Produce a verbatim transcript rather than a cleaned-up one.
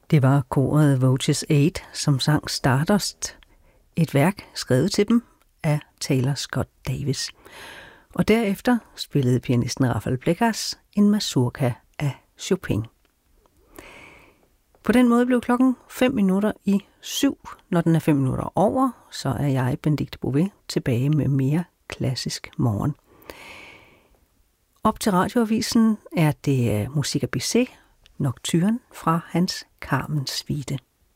Det var koret Voices otte, som sang Stardust, et værk skrevet til dem af Taylor Scott Davis. Og derefter spillede pianisten Rafael Blekas en mazurka af Chopin. På den måde blev klokken fem minutter i syv. Når den er fem minutter over, så er jeg, Benedikte Bové, tilbage med mere klassisk morgen. Op til radioavisen er det Musica Bizet, Nocturne fra hans Carmen Suite.